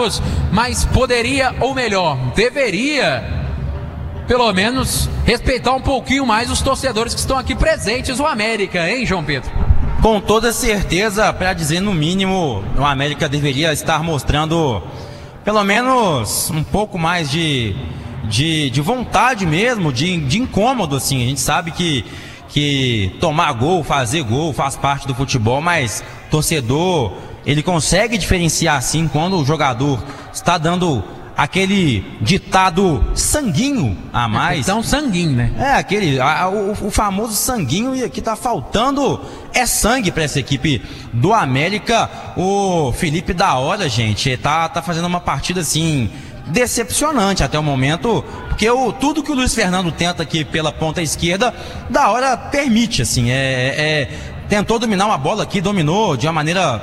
cargos, mas poderia, ou melhor, deveria, pelo menos, respeitar um pouquinho mais os torcedores que estão aqui presentes, o América, hein, João Pedro? Com toda certeza, para dizer no mínimo, o América deveria estar mostrando pelo menos um pouco mais de vontade mesmo, de incômodo, assim. A gente sabe que tomar gol, fazer gol faz parte do futebol, mas torcedor, ele consegue diferenciar assim quando o jogador está dando aquele ditado sanguinho a mais. Então sanguinho, né? O famoso sanguinho, e aqui tá faltando sangue para essa equipe do América. O Felipe da Hora, gente, tá fazendo uma partida assim decepcionante até o momento, porque tudo que o Luiz Fernando tenta aqui pela ponta esquerda, da Hora permite, assim, tentou dominar uma bola aqui, dominou de uma maneira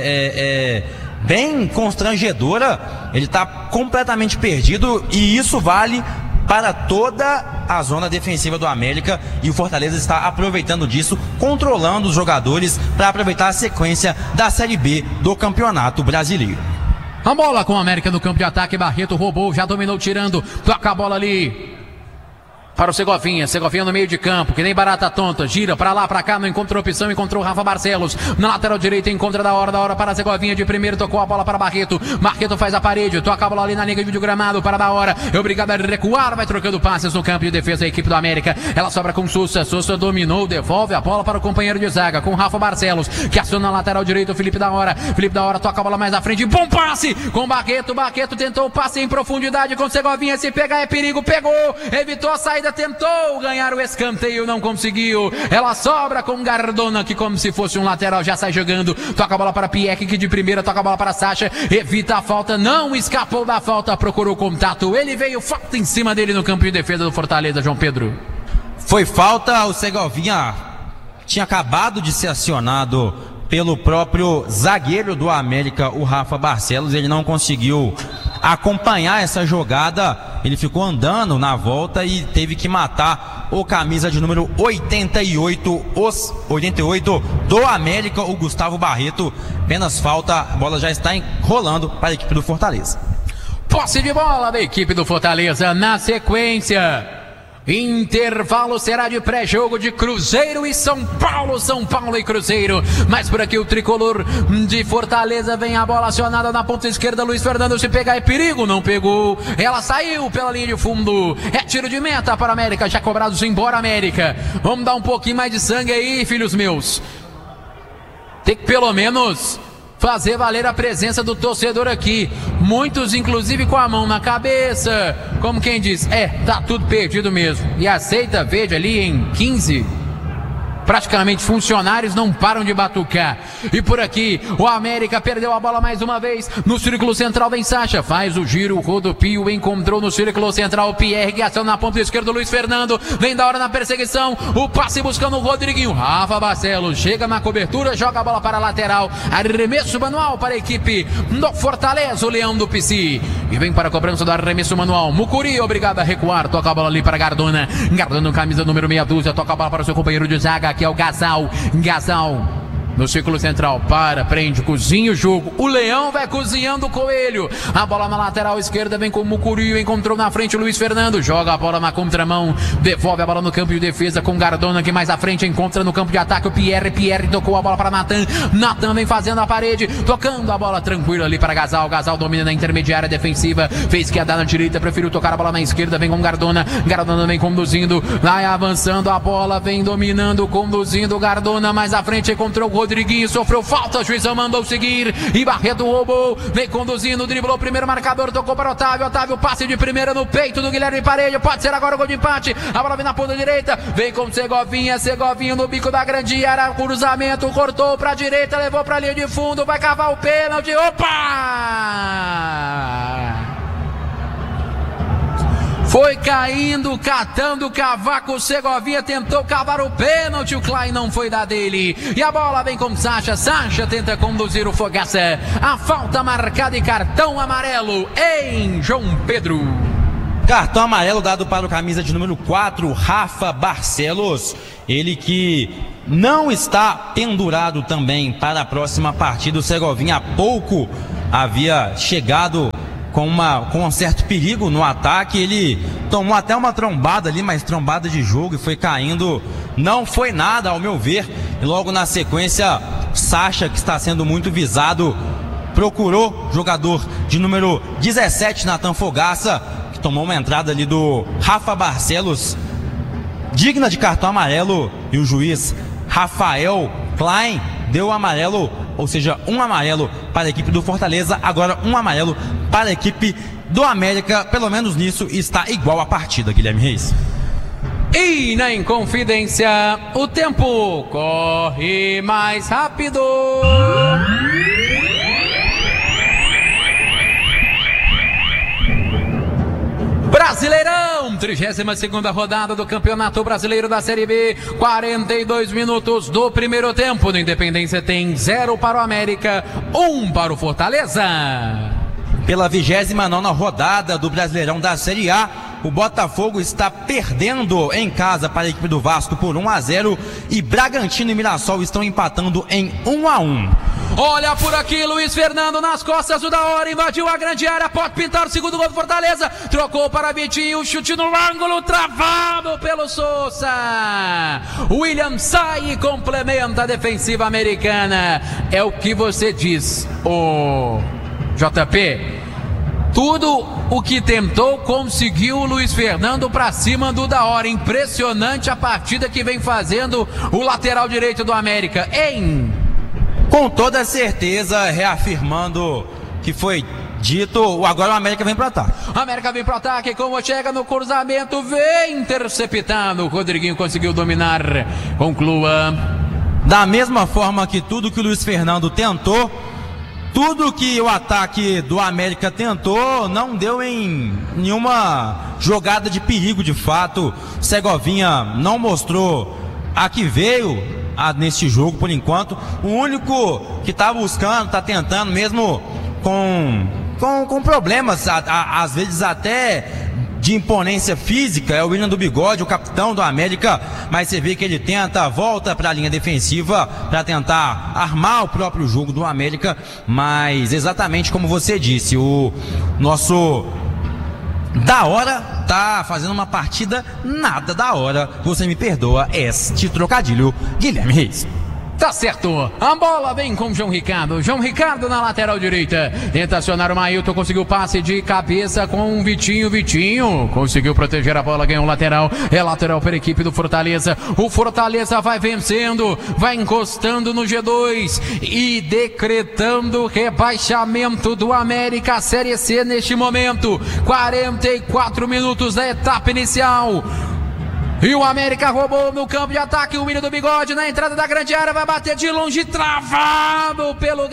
bem constrangedora. Ele está completamente perdido e isso vale para toda a zona defensiva do América, e o Fortaleza está aproveitando disso, controlando os jogadores para aproveitar a sequência da Série B do Campeonato Brasileiro. A bola com o América no campo de ataque, Barreto roubou, já dominou tirando, toca a bola ali para o Segovinha no meio de campo, que nem barata tonta, gira pra lá, pra cá, não encontrou opção, encontrou o Rafa Barcelos, na lateral direita, encontra da hora para Segovinha de primeiro, tocou a bola para Barreto faz a parede, toca a bola ali na linha de gramado para da hora, é obrigado a recuar, vai trocando passes no campo de defesa a equipe do América, ela sobra com Sousa dominou, devolve a bola para o companheiro de zaga, com o Rafa Barcelos, que aciona na lateral direita o Felipe da Hora toca a bola mais à frente, bom passe, com Barreto tentou o passe em profundidade com Segovinha, se pegar é perigo, pegou, evitou a saída, tentou ganhar o escanteio, não conseguiu, ela sobra com Gardona, que como se fosse um lateral já sai jogando, toca a bola para Pieck, que de primeira toca a bola para Sacha, evita a falta, não escapou da falta, procurou contato, ele veio, falta em cima dele no campo de defesa do Fortaleza, João Pedro. Foi falta, o Segovinha tinha acabado de ser acionado pelo próprio zagueiro do América, o Rafa Barcelos, ele não conseguiu acompanhar essa jogada, ele ficou andando na volta e teve que matar o camisa de número 88 do América, o Gustavo Barreto. Apenas falta, a bola já está rolando para a equipe do Fortaleza. Posse de bola da equipe do Fortaleza na sequência. Intervalo será de pré-jogo de Cruzeiro e São Paulo e Cruzeiro, mas por aqui o tricolor de Fortaleza, vem a bola acionada na ponta esquerda, Luiz Fernando, se pegar é perigo, não pegou, ela saiu pela linha de fundo, é tiro de meta para a América, já cobrados, embora América, vamos dar um pouquinho mais de sangue aí, filhos meus, tem que pelo menos fazer valer a presença do torcedor aqui, muitos inclusive com a mão na cabeça, como quem diz, tá tudo perdido mesmo, e aceita, veja ali em 15 praticamente funcionários não param de batucar, e por aqui o América perdeu a bola mais uma vez, no círculo central vem Sacha, faz o giro, o rodopio, encontrou no círculo central o Pierre, que aciona na ponta esquerda o Luiz Fernando, vem da hora na perseguição, o passe buscando o Rodriguinho, Rafa Barcelos chega na cobertura, joga a bola para a lateral, arremesso manual para a equipe do Fortaleza, o Leão do Pici, e vem para a cobrança do arremesso manual, Mucuri obrigado a recuar, toca a bola ali para Gardona, camisa número meia dúzia, toca a bola para o seu companheiro de zaga, que é o Gasal no círculo central, prende, cozinha o jogo, o Leão vai cozinhando o Coelho, a bola na lateral esquerda, vem com o Mucuri, encontrou na frente o Luiz Fernando, joga a bola na contramão, devolve a bola no campo de defesa com Gardona, que mais à frente encontra no campo de ataque o Pierre tocou a bola para Natan vem fazendo a parede, tocando a bola tranquila ali para Gasal domina na intermediária defensiva, fez que ia dar na direita, preferiu tocar a bola na esquerda, vem com Gardona vem conduzindo, vai avançando a bola, vem dominando, conduzindo Gardona, mais à frente encontrou o Rodriguinho, sofreu falta, o juizão mandou seguir, e Barreto roubou, vem conduzindo, driblou o primeiro marcador, tocou para Otávio, passe de primeira no peito do Guilherme Parede, pode ser agora o gol de empate, a bola vem na ponta direita, vem com Segovinha no bico da grande área, cruzamento, cortou para a direita, levou para a linha de fundo, vai cavar o pênalti, foi caindo, catando o cavaco, Segovinha tentou cavar o pênalti, o Klein não foi da dele, e a bola vem com Sacha tenta conduzir o Fogaça, a falta marcada e cartão amarelo em João Pedro. Cartão amarelo dado para o camisa de número 4, Rafa Barcelos, ele que não está pendurado também para a próxima partida, o Segovinha há pouco havia chegado com um certo perigo no ataque. Ele tomou até uma trombada ali, mas trombada de jogo, e foi caindo. Não foi nada, ao meu ver. E logo na sequência, Sacha, que está sendo muito visado, procurou jogador de número 17, Nathan Fogaça, que tomou uma entrada ali do Rafa Barcelos, digna de cartão amarelo, e o juiz Rafael Klein deu amarelo, ou seja, um amarelo para a equipe do Fortaleza, agora um amarelo para a equipe do América. Pelo menos nisso está igual a partida, Guilherme Reis. E na Inconfidência, o tempo corre mais rápido. Brasileirão, 32ª rodada do Campeonato Brasileiro da Série B, 42 minutos do primeiro tempo. No Independência tem 0 para o América, 1 para o Fortaleza. Pela 29ª rodada do Brasileirão da Série A, o Botafogo está perdendo em casa para a equipe do Vasco por 1-0 e Bragantino e Mirassol estão empatando em 1-1. Olha por aqui, Luiz Fernando nas costas do Daora, invadiu a grande área, pode pintar o segundo gol do Fortaleza, trocou para Vitinho, chute no ângulo, travado pelo Sousa. William sai e complementa a defensiva americana. É o que você diz, o JP. Tudo o que tentou, conseguiu o Luiz Fernando para cima do Daora. Impressionante a partida que vem fazendo o lateral direito do América, hein? Com toda certeza, reafirmando que foi dito, agora o América vem para ataque. O América vem para ataque, como chega no cruzamento, vem interceptando. O Rodriguinho conseguiu dominar. Conclua. Da mesma forma que tudo que o Luiz Fernando tentou, tudo que o ataque do América tentou, não deu em nenhuma jogada de perigo de fato. Segovinha não mostrou a que veio neste jogo por enquanto. O único que está buscando, está tentando, mesmo com problemas, às vezes até de imponência física, é o William do Bigode, o capitão do América, mas você vê que ele tenta, volta para a linha defensiva para tentar armar o próprio jogo do América, mas exatamente como você disse, o nosso Daora tá fazendo uma partida nada da hora, você me perdoa este trocadilho, Guilherme Reis. Tá certo, a bola vem com João Ricardo. João Ricardo na lateral direita, tenta acionar o Mailton, conseguiu passe de cabeça com o Vitinho. Vitinho conseguiu proteger a bola, ganhou o lateral. É lateral para a equipe do Fortaleza. O Fortaleza vai vencendo, vai encostando no G2 e decretando rebaixamento do América Série C neste momento. 44 minutos da etapa inicial. E o América roubou no campo de ataque. O William do Bigode na entrada da grande área, vai bater de longe, travado pelo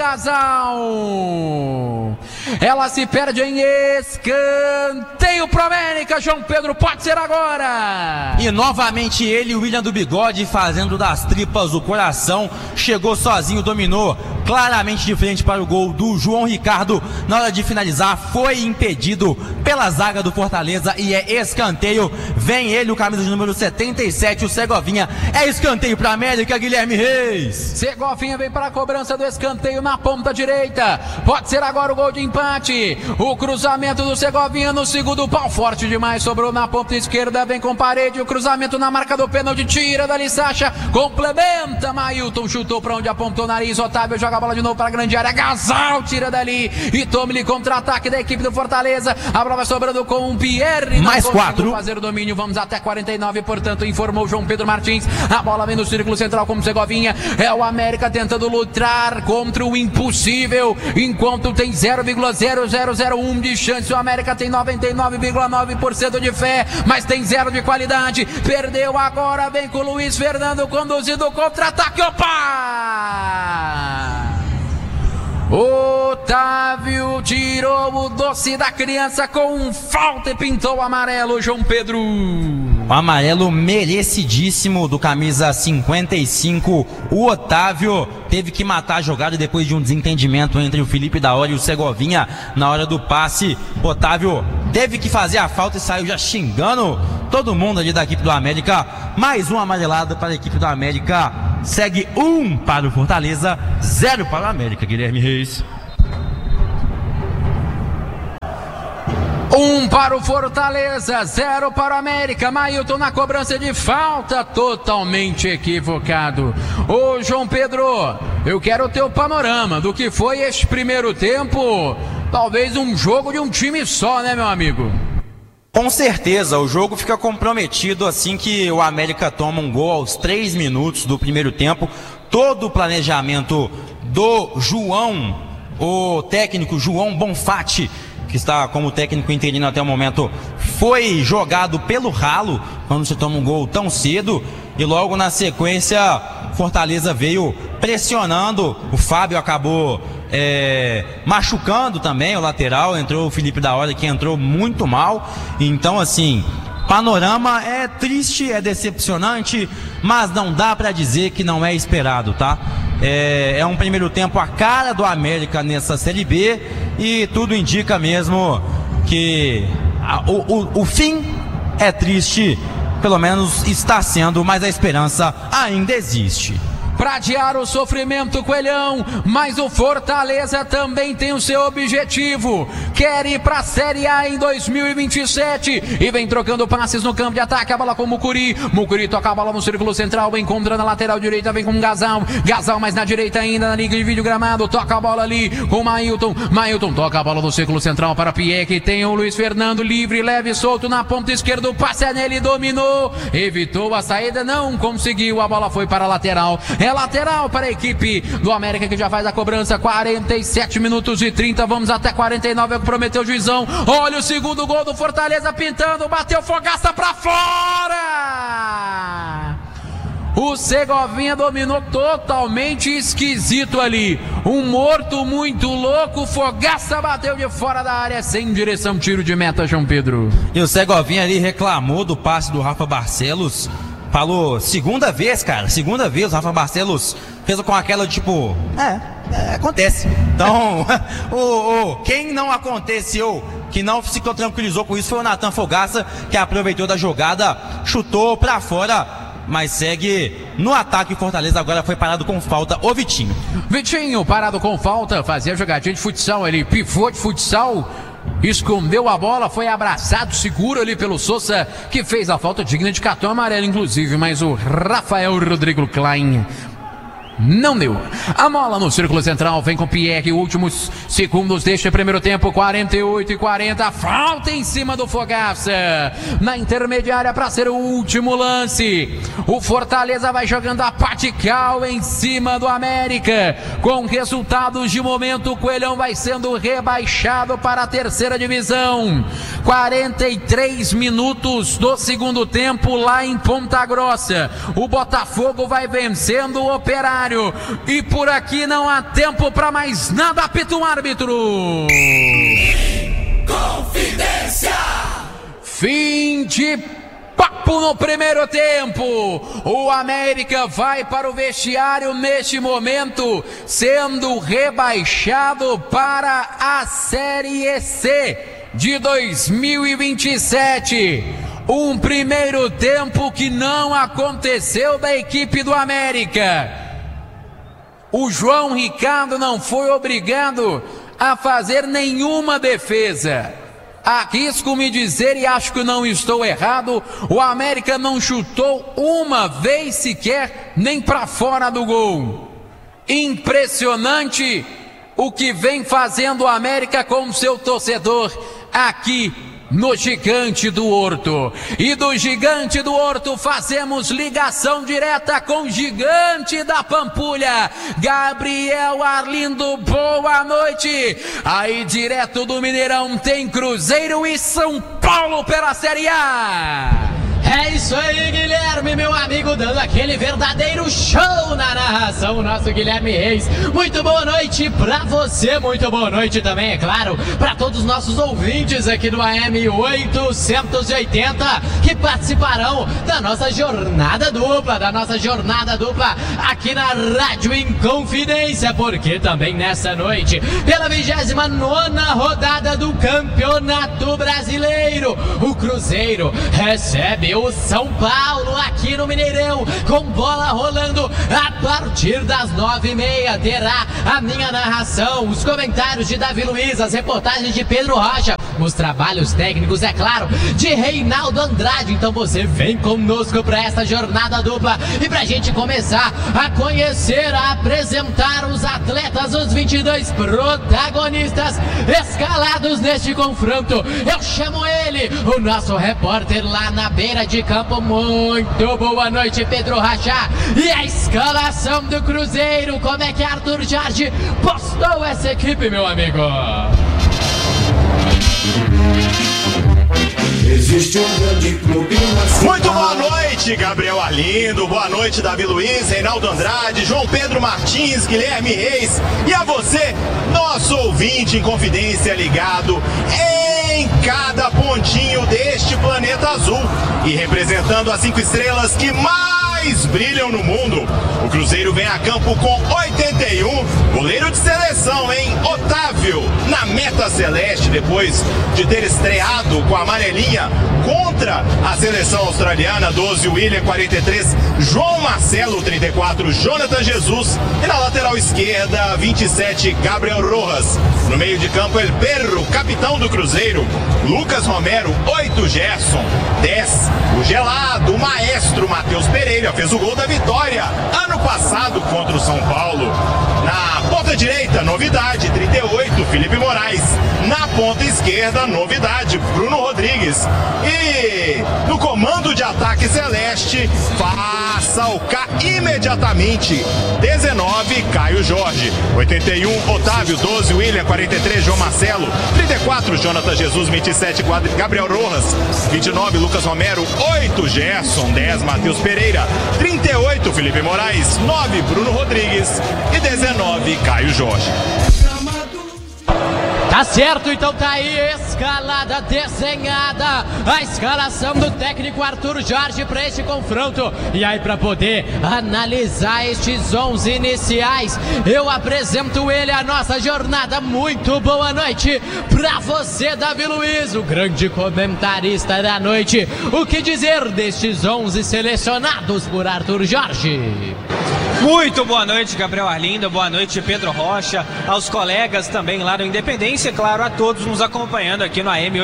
Gasal. Ela se perde em escanteio pro América. João Pedro, pode ser agora. E novamente ele, o William do Bigode, fazendo das tripas o coração. Chegou sozinho, dominou claramente de frente para o gol do João Ricardo. Na hora de finalizar, foi impedido pela zaga do Fortaleza e é escanteio. Vem ele, o camisa de número 77, o Segovinha. É escanteio para América, Guilherme Reis. Segovinha vem para a cobrança do escanteio na ponta direita. Pode ser agora o gol de empate. O cruzamento do Segovinha no segundo pau, forte demais, sobrou na ponta esquerda, vem com parede. O cruzamento na marca do pênalti, tira dali Sacha, complementa. Mailton chutou para onde apontou o nariz. Otávio joga a bola de novo para a grande área. Gasal tira dali e toma-lhe contra-ataque da equipe do Fortaleza. A bola vai sobrando com o Pierre. Mais 4. Fazer o domínio, vamos até 49, portanto, informou João Pedro Martins. A bola vem no círculo central como Segovinha. É o América tentando lutar contra o impossível, enquanto tem 0,0001 de chance. O América tem 99,9% de fé, mas tem 0 de qualidade. Perdeu agora, vem com o Luiz Fernando conduzindo o contra-ataque. Opa! Otávio tirou o doce da criança com falta e pintou o amarelo, João Pedro. O amarelo merecidíssimo do camisa 55. O Otávio teve que matar a jogada depois de um desentendimento entre o Felipe Daora e o Segovinha na hora do passe. O Otávio teve que fazer a falta e saiu já xingando todo mundo ali da equipe do América. Mais uma amarelada para a equipe do América. Segue 1 para o Fortaleza, 0 para o América, Guilherme Reis. 1 para o Fortaleza, 0 para o América. Mailton na cobrança de falta, totalmente equivocado. Ô João Pedro, eu quero o teu panorama do que foi este primeiro tempo. Talvez um jogo de um time só, né, meu amigo? Com certeza, o jogo fica comprometido assim que o América toma um gol aos 3 minutos do primeiro tempo. Todo o planejamento do João, o técnico João Bonfatti, que está como técnico interino até o momento, foi jogado pelo ralo quando se toma um gol tão cedo. E logo na sequência, Fortaleza veio pressionando. O Fábio acabou machucando também o lateral. Entrou o Felipe da Hora, que entrou muito mal. Então, assim, panorama é triste, é decepcionante, mas não dá para dizer que não é esperado, tá? É um primeiro tempo a cara do América nessa Série B e tudo indica mesmo que o fim é triste, pelo menos está sendo, mas a esperança ainda existe. Para adiar o sofrimento, Coelhão, mas o Fortaleza também tem o seu objetivo, quer ir para a Série A em 2027 e vem trocando passes no campo de ataque. A bola com o Mucuri toca a bola no círculo central, encontra na lateral direita, vem com o Gasal mais na direita ainda, na liga de vídeo gramado, toca a bola ali com o Mailton toca a bola no círculo central para Pieck, tem o Luiz Fernando livre, leve, solto na ponta esquerda, o passe é nele, dominou, evitou a saída, não conseguiu, a bola foi para a lateral. É lateral para a equipe do América, que já faz a cobrança. 47 minutos e 30, vamos até 49, é o que prometeu o juizão. Olha o segundo gol do Fortaleza pintando, bateu Fogaça para fora. O Segovinha dominou totalmente esquisito ali, um morto muito louco. Fogaça bateu de fora da área, sem direção, tiro de meta, João Pedro. E o Segovinha ali reclamou do passe do Rafa Barcelos. Falou, segunda vez, o Rafa Barcelos fez com aquela tipo, acontece. Então, quem não aconteceu, que não se tranquilizou com isso, foi o Natan Fogaça, que aproveitou da jogada, chutou pra fora, mas segue no ataque. O Fortaleza agora foi parado com falta, o Vitinho. Vitinho parado com falta, fazia jogadinha de futsal, ele pivô de futsal, escondeu a bola, foi abraçado, seguro ali pelo Sousa, que fez a falta digna de cartão amarelo, inclusive, mas o Rafael Rodrigo Klein não deu. A bola no círculo central, vem com Pierre, últimos segundos deste primeiro tempo, 48 e 40, falta em cima do Fogaça, na intermediária para ser o último lance. O Fortaleza vai jogando a patical em cima do América, com resultados de momento. O Coelhão vai sendo rebaixado para a terceira divisão. 43 minutos do segundo tempo lá em Ponta Grossa, o Botafogo vai vencendo o Operário. E por aqui não há tempo para mais nada, apita o árbitro. Confidência. Fim de papo no primeiro tempo. O América vai para o vestiário neste momento, sendo rebaixado para a Série C de 2027. Um primeiro tempo que não aconteceu da equipe do América. O João Ricardo não foi obrigado a fazer nenhuma defesa. Arrisco-me dizer, e acho que não estou errado, o América não chutou uma vez sequer, nem para fora do gol. Impressionante o que vem fazendo o América com seu torcedor aqui no Gigante do Horto. E do Gigante do Horto fazemos ligação direta com o Gigante da Pampulha, Gabriel Arlindo, boa noite. Aí direto do Mineirão tem Cruzeiro e São Paulo pela Série A. É isso aí, Guilherme, meu amigo, dando aquele verdadeiro show na narração, o nosso Guilherme Reis. Muito boa noite pra você, muito boa noite também, é claro, pra todos os nossos ouvintes aqui do AM 880 que participarão da nossa jornada dupla, aqui na Rádio Inconfidência, porque também nessa noite, pela 29ª rodada do Campeonato Brasileiro, o Cruzeiro recebe o São Paulo aqui no Mineirão, com bola rolando a partir das 9h30. Terá a minha narração, os comentários de Davi Luiz, as reportagens de Pedro Rocha, ótimos trabalhos técnicos, é claro, de Reinaldo Andrade. Então você vem conosco para essa jornada dupla e pra gente começar a conhecer, a apresentar os atletas, os 22 protagonistas escalados neste confronto. Eu chamo ele, o nosso repórter lá na beira de campo. Muito boa noite, Pedro Rocha. E a escalação do Cruzeiro, como é que Arthur Jorge postou essa equipe, meu amigo? Existe um grande clube na... Muito boa noite, Gabriel Arlindo. Boa noite, Davi Luiz, Reinaldo Andrade, João Pedro Martins, Guilherme Reis. E a você, nosso ouvinte em confidência ligado em cada pontinho deste planeta azul. E representando as 5 estrelas que mais brilham no mundo, o Cruzeiro vem a campo com 81, goleiro de seleção, hein? Otávio, na meta celeste, depois de ter estreado com a amarelinha contra a seleção australiana. 12, William, 43, João Marcelo, 34, Jonathan Jesus. E na lateral esquerda, 27, Gabriel Rojas. No meio de campo, El Perro, capitão do Cruzeiro, Lucas Romero, 8, Gerson, 10, o gelado, o maestro Matheus Pereira, fez o gol da vitória ano passado contra o São Paulo. Na ponta direita, novidade, 38, Felipe Moraes. Na ponta esquerda, novidade, Bruno Rodrigues. E no comando de ataque celeste, faça o K imediatamente, 19, Caio Jorge, 81, Otávio, 12, William, 43, João Marcelo, 34, Jonathan Jesus, 27, Gabriel Rojas, 29, Lucas Romero, 8, Gerson, 10, Matheus Pereira, 38, Felipe Moraes, 9, Bruno Rodrigues e 19, Caio Jorge. Tá certo, então tá aí, escalada desenhada, a escalação do técnico Arthur Jorge para este confronto. E aí, para poder analisar estes 11 iniciais, eu apresento ele, a nossa jornada. Muito boa noite para você, Davi Luiz, o grande comentarista da noite. O que dizer destes 11 selecionados por Arthur Jorge? Muito boa noite, Gabriel Arlindo, boa noite, Pedro Rocha, aos colegas também lá no Independência, e claro, a todos nos acompanhando aqui no AM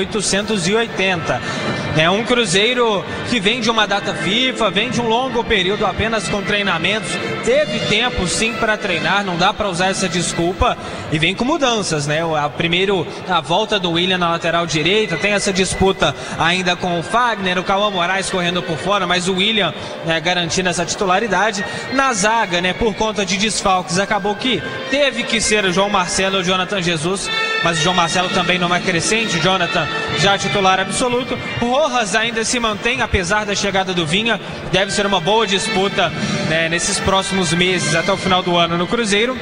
880. É um Cruzeiro que vem de uma data FIFA, vem de um longo período apenas com treinamentos, teve tempo sim para treinar, não dá para usar essa desculpa, e vem com mudanças, né? Primeiro a volta do William na lateral direita, tem essa disputa ainda com o Fagner, o Cauã Moraes correndo por fora, mas o William, né, garantindo essa titularidade. Na zaga, né, por conta de desfalques, acabou que teve que ser o João Marcelo ou o Jonathan Jesus, mas o João Marcelo também não é crescente, o Jonathan já titular absoluto. O Rojas ainda se mantém, apesar da chegada do Vinha, deve ser uma boa disputa, né, nesses próximos meses, até o final do ano no Cruzeiro.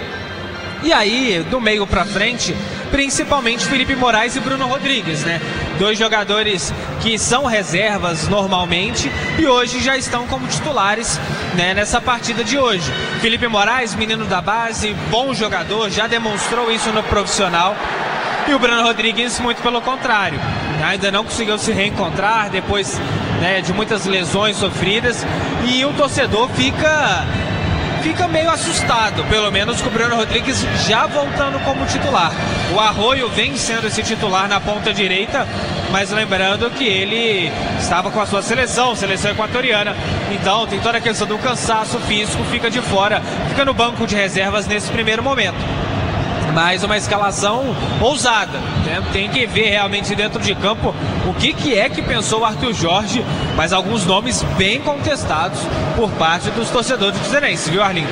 E aí, do meio pra frente, principalmente Felipe Moraes e Bruno Rodrigues, né? 2 jogadores que são reservas normalmente e hoje já estão como titulares, né, nessa partida de hoje. Felipe Moraes, menino da base, bom jogador, já demonstrou isso no profissional. E o Bruno Rodrigues, muito pelo contrário, ainda não conseguiu se reencontrar depois, né, de muitas lesões sofridas. E o torcedor fica meio assustado, pelo menos com o Bruno Rodrigues já voltando como titular. O Arroio vem sendo esse titular na ponta direita, mas lembrando que ele estava com a sua seleção equatoriana, então tem toda a questão do cansaço físico, fica de fora, fica no banco de reservas nesse primeiro momento. Mas uma escalação ousada, né? Tem que ver realmente dentro de campo o que é que pensou o Arthur Jorge, mas alguns nomes bem contestados por parte dos torcedores do Cruzeirense, viu, Arlindo?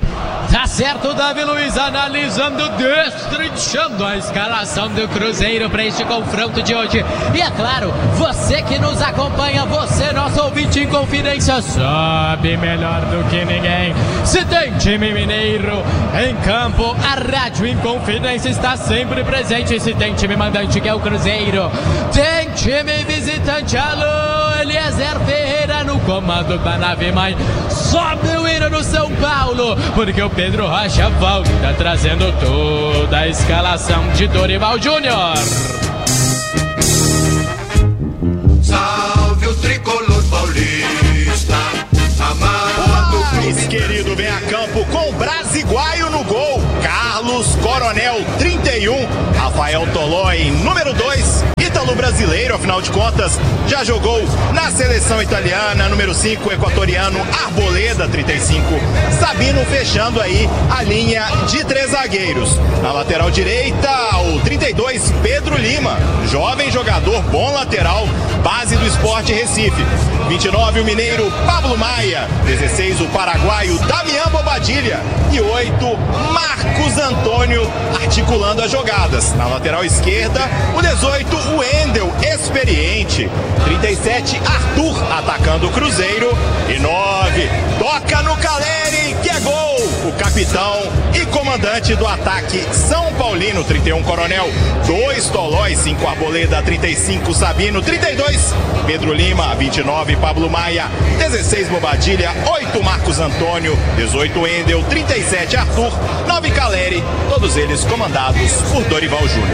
Tá certo, Davi Luiz, analisando, destrinchando a escalação do Cruzeiro para este confronto de hoje. E é claro, você que nos acompanha, você, nosso ouvinte em confidência, sabe melhor do que ninguém. Se tem time mineiro em campo, a Rádio Inconfidência está sempre presente. Se tem time mandante, que é o Cruzeiro, tem time visitante, alô, Eliezer Ferreira no comando da nave mãe. Sobe o hino do São Paulo, porque o Pedro Rocha volta trazendo toda a escalação de Dorival Júnior. Salve o tricolor paulista, amado. O mais querido vem a campo com Brasiguaio no gol, Carlos Coronel, 31, Rafael Tolói, número 2, e brasileiro, afinal de contas, já jogou na seleção italiana, número 5, o equatoriano Arboleda, 35. Sabino fechando aí a linha de 3 zagueiros. Na lateral direita, o 32, Pedro Lima, jovem jogador, bom lateral, base do Sport Recife. 29, o mineiro Pablo Maia. 16, o paraguaio Damian Bobadilla. E 8, Marcos Antônio articulando as jogadas. Na lateral esquerda, o 18, o Wendel, experiente. 37, Arthur atacando o Cruzeiro. E 9, toca no Caleri, que é gol. O capitão e comandante do ataque São Paulino, 31, Coronel. 2, Tolói, 5, Arboleda. 35, Sabino. 32, Pedro Lima. 29, Pablo Maia. 16, Bobadilla. 8, Marcos Antônio. 18, Wendel. 37, Arthur. 9, Caleri. Todos eles comandados por Dorival Júnior.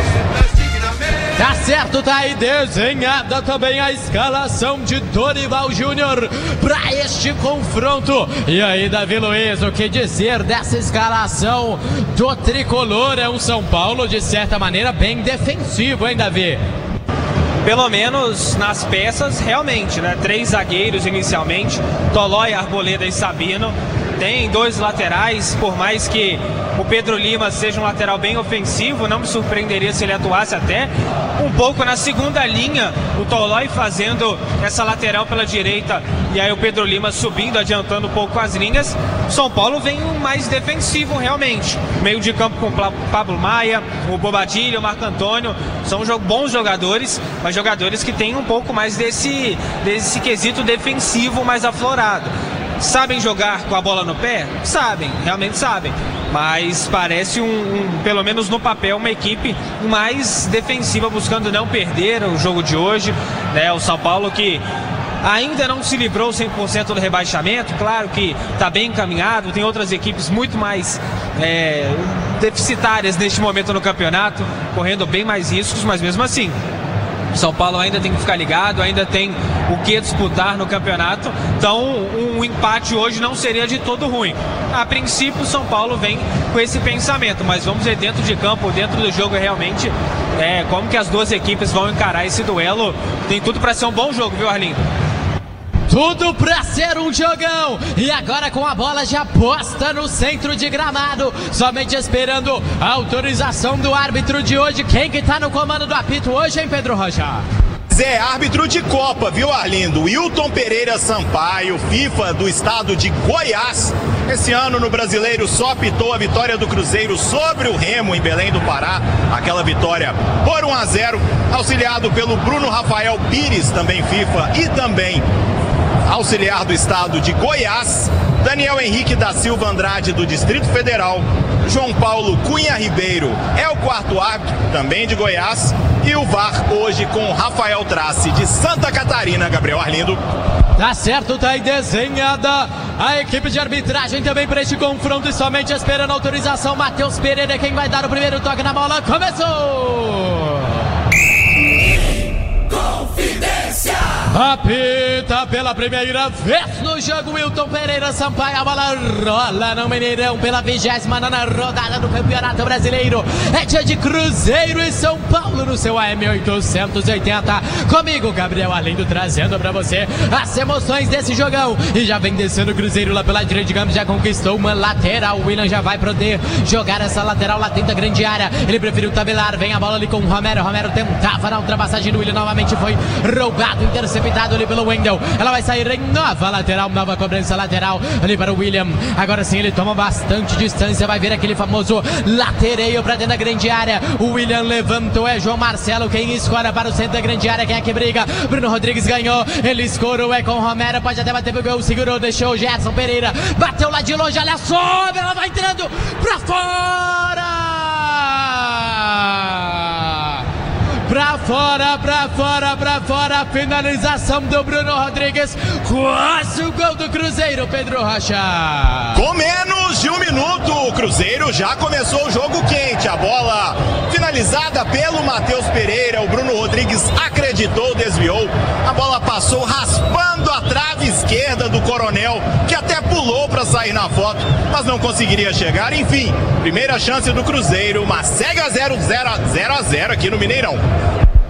Tá certo, tá aí desenhada também a escalação de Dorival Júnior para este confronto. E aí, Davi Luiz, o que dizer dessa escalação do tricolor? É um São Paulo, de certa maneira, bem defensivo, hein, Davi? Pelo menos nas peças, realmente, né? 3 zagueiros inicialmente, Tolói, Arboleda e Sabino. Tem 2 laterais, por mais que o Pedro Lima seja um lateral bem ofensivo, não me surpreenderia se ele atuasse até um pouco na segunda linha, o Tolói fazendo essa lateral pela direita e aí o Pedro Lima subindo, adiantando um pouco as linhas. São Paulo vem mais defensivo realmente, meio de campo com o Pablo Maia, o Bobadilla, o Marco Antônio, são bons jogadores, mas jogadores que têm um pouco mais desse quesito defensivo mais aflorado. Sabem jogar com a bola no pé? Sabem, realmente sabem. Mas parece pelo menos no papel, uma equipe mais defensiva, buscando não perder o jogo de hoje, né? O São Paulo que ainda não se livrou 100% do rebaixamento, claro que está bem encaminhado, tem outras equipes muito mais deficitárias neste momento no campeonato, correndo bem mais riscos, mas mesmo assim, São Paulo ainda tem que ficar ligado, ainda tem o que disputar no campeonato, então um empate hoje não seria de todo ruim. A princípio o São Paulo vem com esse pensamento, mas vamos ver dentro de campo, dentro do jogo realmente, como que as duas equipes vão encarar esse duelo. Tem tudo para ser um bom jogo, viu, Arlindo? Tudo pra ser um jogão. E agora com a bola já posta no centro de gramado, somente esperando a autorização do árbitro de hoje. Quem que tá no comando do apito hoje, hein, Pedro Rocha? É árbitro de Copa, viu, Arlindo? Wilton Pereira Sampaio, FIFA do estado de Goiás. Esse ano no Brasileiro só apitou a vitória do Cruzeiro sobre o Remo em Belém do Pará. Aquela vitória por 1-0, auxiliado pelo Bruno Rafael Pires, também FIFA, e também auxiliar do estado de Goiás, Daniel Henrique da Silva Andrade, do Distrito Federal. João Paulo Cunha Ribeiro é o quarto árbitro, também de Goiás. E o VAR hoje com Rafael Trace, de Santa Catarina. Gabriel Arlindo. Tá certo, tá aí desenhada a equipe de arbitragem também para este confronto, e somente esperando a autorização. Matheus Pereira é quem vai dar o primeiro toque na bola. Começou! Confidência! Apita pela primeira vez no jogo Wilton Pereira Sampaio. A bola rola no Mineirão pela 29ª rodada do Campeonato Brasileiro. É dia de Cruzeiro e São Paulo no seu AM 880. Comigo, Gabriel Arlindo, trazendo pra você as emoções desse jogão. E já vem descendo o Cruzeiro lá pela direita, digamos, já conquistou uma lateral. O William já vai poder jogar essa lateral lá dentro da grande área. Ele preferiu tabelar, vem a bola ali com o Romero. Romero tentava na ultrapassagem do William, novamente foi roubado, interceptado ali pelo Wendel. Ela vai sair em nova lateral, nova cobrança lateral ali para o William. Agora sim ele toma bastante distância, vai vir aquele famoso latereio para dentro da grande área. O William levantou, é João Marcelo quem escora para o centro da grande área. Quem é que briga? Bruno Rodrigues ganhou, ele escorou, é com o Romero, pode até bater pro gol, segurou, deixou o Gerson Pereira, bateu lá de longe, olha só, ela vai entrando pra fora! Pra fora, a finalização do Bruno Rodrigues, quase o gol do Cruzeiro, Pedro Rocha. Com menos de um minuto, o Cruzeiro já começou o jogo quente. A bola finalizada pelo Matheus Pereira, o Bruno Rodrigues acreditou, desviou. A bola passou raspando a trave esquerda do Coronel, que até pulou para sair na foto, mas não conseguiria chegar. Enfim, primeira chance do Cruzeiro, mas segue a 0 a 0 aqui no Mineirão.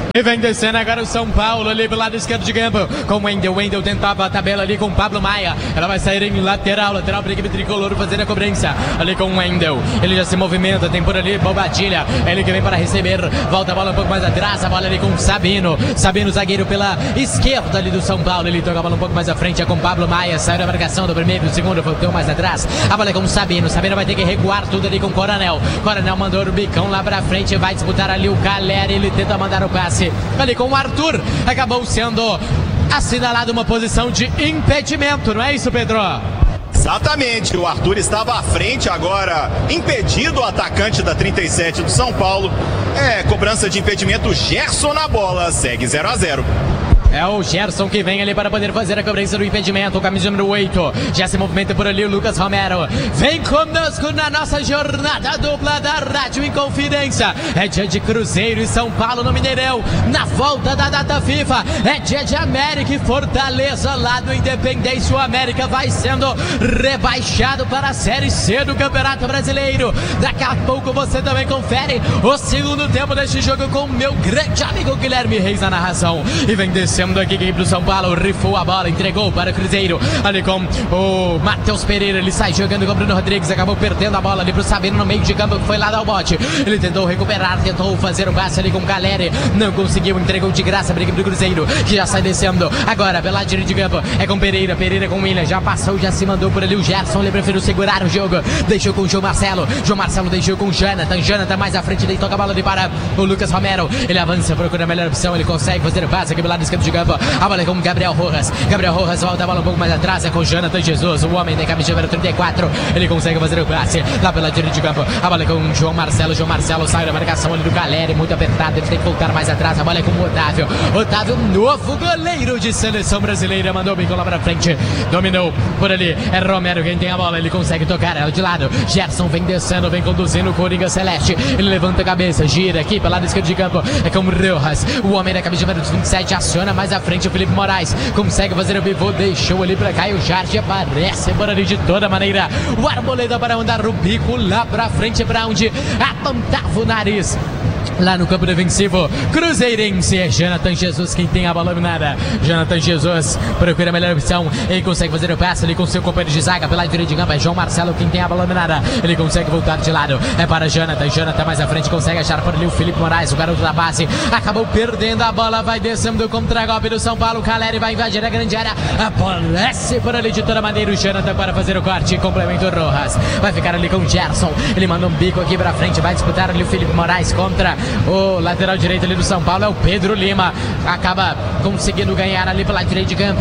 E vem descendo agora o São Paulo ali pelo lado esquerdo de campo com o Wendel. Wendel tentava a tabela ali com o Pablo Maia. Ela vai sair em lateral para a equipe tricolor fazer a cobrança ali com o Wendel. Ele já se movimenta, tem por ali Bobadilha. Ele que vem para receber. Volta a bola um pouco mais atrás. A bola ali com o Sabino. Sabino, zagueiro pela esquerda ali do São Paulo. Ele toca a bola um pouco mais à frente. É com o Pablo Maia. Saiu da marcação do primeiro, do segundo. Voltou mais atrás. A bola é com o Sabino. Sabino vai ter que recuar tudo ali com o Coronel. Coronel mandou o bicão lá pra frente. Vai disputar ali o Caleri. Ele tenta mandar o passe ali com o Arthur. Acabou sendo assinalado uma posição de impedimento, não é isso, Pedro? Exatamente, o Arthur estava à frente agora, impedido o atacante da 37 do São Paulo. Cobrança de impedimento, Gerson na bola, segue 0-0. É o Gerson que vem ali para poder fazer a cobrança do impedimento. O camisa número 8. Já se movimenta por ali o Lucas Romero. Vem conosco na nossa jornada dupla da Rádio Inconfidência. É dia de Cruzeiro e São Paulo no Mineirão. Na volta da data FIFA. É dia de América e Fortaleza lá do Independência. O América vai sendo rebaixado para a Série C do Campeonato Brasileiro. Daqui a pouco você também confere o segundo tempo deste jogo com o meu grande amigo Guilherme Reis na narração. E vem descendo aqui quem pro São Paulo, rifou a bola, entregou para o Cruzeiro, ali com o Matheus Pereira. Ele sai jogando com o Bruno Rodrigues, acabou perdendo a bola ali pro Sabino no meio de campo, que foi lá dar o bote. Ele tentou recuperar, tentou fazer o passe ali com o Caleri, não conseguiu, entregou de graça para a equipe do Cruzeiro, que já sai descendo agora pela direita de campo. É com Pereira, Pereira com o William, já passou, já se mandou por ali o Gerson. Ele preferiu segurar o jogo, deixou com o João Marcelo. João Marcelo deixou com o Jonathan. Jonathan mais à frente, daí toca a bola ali para o Lucas Romero. Ele avança, procura a melhor opção, ele consegue fazer o passe aqui pelo lado esquerdo de campo. A bola é com o Gabriel Rojas. Gabriel Rojas volta a bola um pouco mais atrás. É com o Jonathan Jesus, o homem da camisa número 34. Ele consegue fazer o passe lá pela direita de campo. A bola é com o João Marcelo. João Marcelo sai da marcação ali do Caleri, muito apertado. Ele tem que voltar mais atrás. A bola é com o Otávio. Otávio, novo goleiro de seleção brasileira. Mandou o bico lá pra frente. Dominou por ali. É Romero quem tem a bola. Ele consegue tocar ela de lado. Gerson vem descendo, vem conduzindo o Coringa Celeste. Ele levanta a cabeça, gira aqui pelo lado esquerdo de campo. É com o Rojas, o homem da camisa número 27. Aciona mais à frente o Felipe Moraes. Consegue fazer o pivô, deixou ali pra cá. E o Jardim aparece por ali de toda maneira. O Arboleda para mandar o bico lá pra frente, pra onde apontava o nariz. Lá no campo defensivo, Cruzeirense, é Jonathan Jesus quem tem a bola dominada. Jonathan Jesus procura a melhor opção. Ele consegue fazer o passe ali com seu companheiro de zaga pela direita de campo. É João Marcelo quem tem a bola dominada. Ele consegue voltar de lado. É para Jonathan. Jonathan mais à frente consegue achar por ali o Felipe Moraes, o garoto da base. Acabou perdendo a bola. Vai descendo o contra-golpe do São Paulo. Caleri vai invadir a grande área. Aparece por ali de toda maneira o Jonathan para fazer o corte. Complemento o Rojas. Vai ficar ali com o Gerson. Ele manda um bico aqui pra frente. Vai disputar ali o Felipe Moraes contra o lateral direito ali do São Paulo. É o Pedro Lima. Acaba conseguindo ganhar ali pela direita de campo.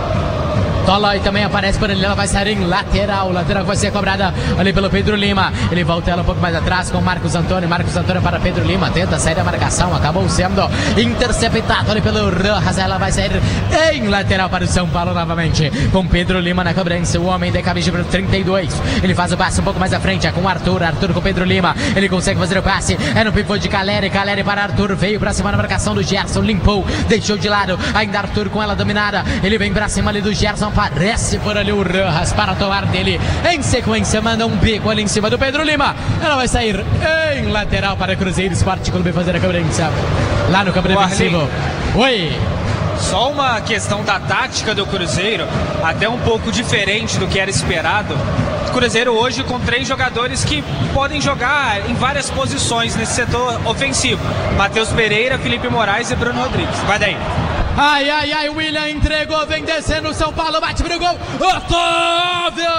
Tolói também aparece por ali, ela vai sair em lateral. Lateral vai ser cobrada ali pelo Pedro Lima. Ele volta ela um pouco mais atrás com o Marcos Antônio. Marcos Antônio para Pedro Lima, tenta sair da marcação, acabou sendo interceptado ali pelo Rojas. Ela vai sair em lateral para o São Paulo novamente, com Pedro Lima na cobrança, o homem da camisa número 32. Ele faz o passe um pouco mais à frente, é com o Arthur. Arthur com Pedro Lima, ele consegue fazer o passe, é no pivô de Caleri. Caleri para Arthur, veio para cima na marcação do Gerson, limpou, deixou de lado, ainda Arthur com ela dominada. Ele vem para cima ali do Gerson, aparece por ali o Rojas para tomar dele. Em sequência, manda um bico ali em cima do Pedro Lima. Ela vai sair em lateral para Cruzeiro Esporte Clube fazer a cobrança lá no campo defensivo. Oi! Só uma questão da tática do Cruzeiro, até um pouco diferente do que era esperado. O Cruzeiro hoje com 3 jogadores que podem jogar em várias posições nesse setor ofensivo: Matheus Pereira, Felipe Moraes e Bruno Rodrigues. Vai daí. Ai, ai, ai, o William entregou, vem descendo o São Paulo, bate pro gol, Otávio!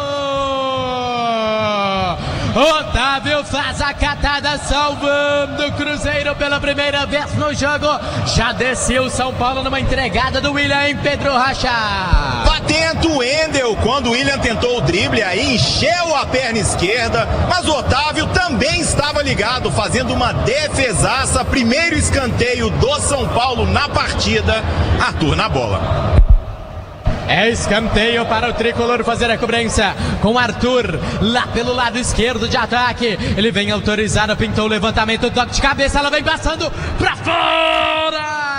Otávio faz a catada, salvando o Cruzeiro pela primeira vez no jogo. Já desceu o São Paulo numa entregada do William em Pedro Rocha. Atento o Wendel, quando o William tentou o drible aí, encheu a perna esquerda, mas o Otávio também estava ligado, fazendo uma defesaça. Primeiro escanteio do São Paulo na partida. Arthur na bola. É escanteio para o tricolor fazer a cobrança com Arthur lá pelo lado esquerdo de ataque. Ele vem autorizado, pintou o levantamento, toque de cabeça, ela vem passando pra fora!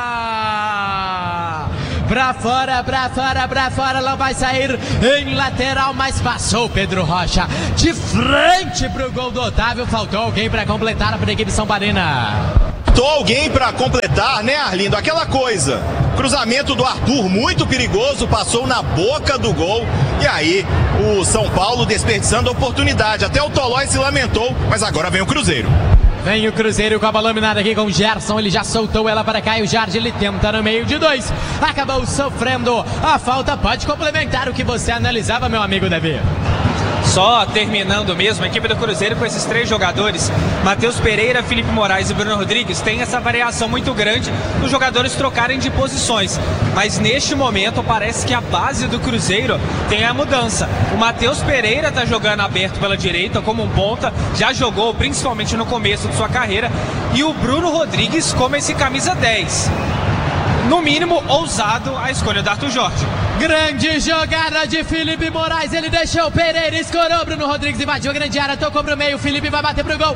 Pra fora, pra fora, pra fora, ela vai sair em lateral, mas passou Pedro Rocha de frente pro gol do Otávio. Faltou alguém pra completar para a equipe São Paulina. Alguém para completar, né, Arlindo? Aquela coisa, cruzamento do Arthur muito perigoso, passou na boca do gol e aí o São Paulo desperdiçando a oportunidade. Até o Tolói se lamentou, mas agora vem o Cruzeiro. Vem o Cruzeiro com a bola dominada aqui com o Gerson, ele já soltou ela para Caio Jardim, ele tenta no meio de 2, acabou sofrendo a falta. Pode complementar o que você analisava, meu amigo Davi. Só terminando mesmo, a equipe do Cruzeiro com esses 3 jogadores, Matheus Pereira, Felipe Moraes e Bruno Rodrigues, tem essa variação muito grande dos jogadores trocarem de posições. Mas neste momento parece que a base do Cruzeiro tem a mudança. O Matheus Pereira está jogando aberto pela direita como um ponta, já jogou principalmente no começo de sua carreira, e o Bruno Rodrigues como esse camisa 10. No mínimo, ousado a escolha do Arthur Jorge. Grande jogada de Felipe Moraes, ele deixou o Pereira, escorou, Bruno Rodrigues invadiu a grande área, tocou pro meio, Felipe vai bater pro gol.